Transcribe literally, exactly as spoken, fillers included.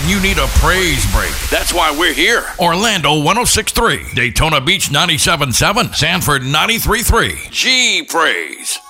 you need a praise break. That's why we're here. Orlando one oh six point three, Daytona Beach ninety-seven point seven, Sanford ninety-three point three. G Praise.